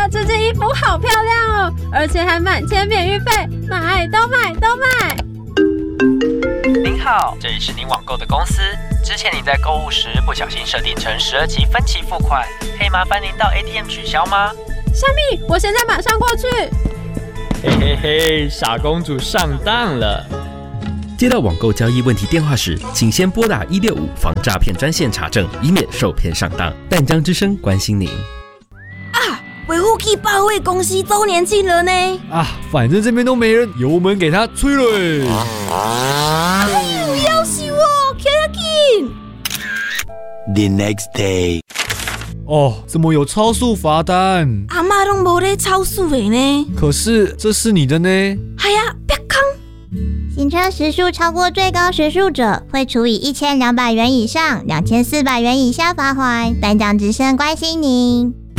这件衣服好漂亮哦，而且还满千免运费，买都买都买。 您好，这里是您网购的公司。之前你在购物时不小心设定成12期分期付款，可以麻烦您到 ATM 取消吗？ 虾米，我现在马上过去。 嘿嘿嘿，傻公主上当了。 接到网购交易问题电话时，请先拨打165防诈骗专线查证，以免受骗上当。淡江之声关心您。 维护器报会公司周年庆了呢！ 反正这边都没人，油门给他吹了。 要死我，紧！ The next day， 怎么有超速罚单？ 阿嬷都没在超速的呢。 可是这是你的呢。 哎呀，别扛！ 行车时速超过最高时速者，会处以1200元以上2400元以下罚锾。淡江之声关心您。